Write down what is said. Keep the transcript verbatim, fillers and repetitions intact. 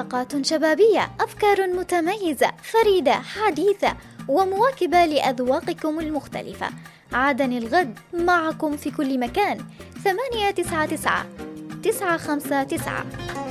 طاقات شبابية، أفكار متميزة فريدة حديثة ومواكبة لأذواقكم المختلفة. عدن الغد معكم في كل مكان. ثمانية تسعة تسعة تسعة خمسة تسعة.